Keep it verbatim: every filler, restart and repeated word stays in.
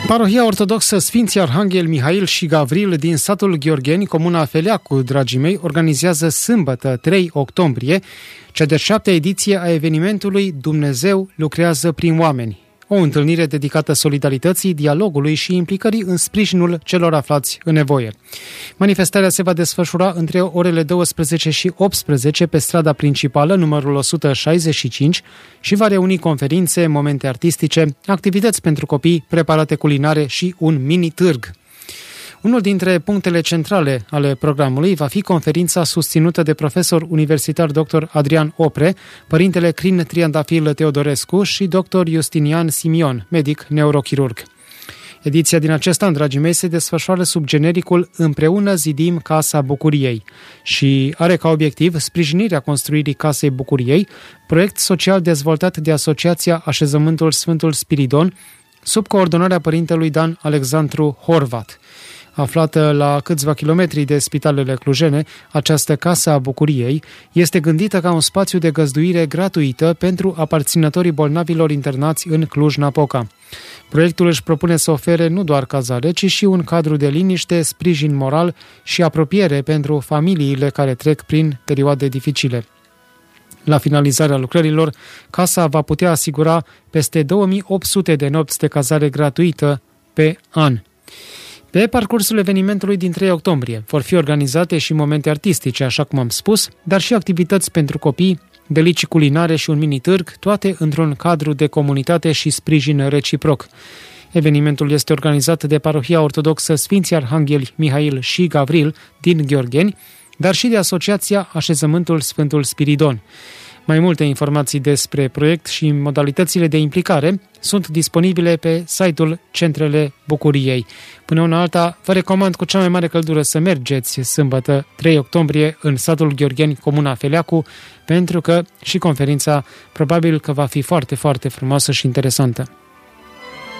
Parohia Ortodoxă Sfinții Arhanghel Mihail și Gavril din satul Gheorgheni, comuna Feleacu, dragii mei, organizează sâmbătă, trei octombrie, cea de șaptea ediție a evenimentului Dumnezeu lucrează prin oameni. O întâlnire dedicată solidarității, dialogului și implicării în sprijinul celor aflați în nevoie. Manifestarea se va desfășura între orele douăsprezece și optsprezece pe strada principală, numărul o sută șaizeci și cinci, și va reuni conferințe, momente artistice, activități pentru copii, preparate culinare și un mini-târg. Unul dintre punctele centrale ale programului va fi conferința susținută de profesor universitar doctor Adrian Opre, părintele Crin Triandafil Teodorescu și doctor Justinian Simion, medic neurochirurg. Ediția din acest an, dragii mei, se desfășoară sub genericul Împreună zidim Casa Bucuriei și are ca obiectiv sprijinirea construirii Casei Bucuriei, proiect social dezvoltat de Asociația Așezământul Sfântul Spiridon, sub coordonarea părintelui Dan Alexandru Horvat. Aflată la câțiva kilometri de spitalele clujene, această Casă a Bucuriei este gândită ca un spațiu de găzduire gratuită pentru aparținătorii bolnavilor internați în Cluj-Napoca. Proiectul își propune să ofere nu doar cazare, ci și un cadru de liniște, sprijin moral și apropiere pentru familiile care trec prin perioade dificile. La finalizarea lucrărilor, casa va putea asigura peste două mii opt sute de nopți de cazare gratuită pe an. Pe parcursul evenimentului din trei octombrie vor fi organizate și momente artistice, așa cum am spus, dar și activități pentru copii, delicii culinare și un mini-târg, toate într-un cadru de comunitate și sprijin reciproc. Evenimentul este organizat de Parohia Ortodoxă Sfinții Arhangheli Mihail și Gavril din Gheorgheni, dar și de Asociația Așezământul Sfântul Spiridon. Mai multe informații despre proiect și modalitățile de implicare sunt disponibile pe site-ul Centrele Bucuriei. Până una alta, vă recomand cu cea mai mare căldură să mergeți sâmbătă, trei octombrie, în satul Gheorgheni, comuna Feleacu, pentru că și conferința probabil că va fi foarte, foarte frumoasă și interesantă.